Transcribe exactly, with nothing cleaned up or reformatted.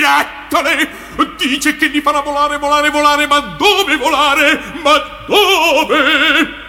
direttole! Dice che li farà volare, volare, volare, ma dove volare? Ma dove?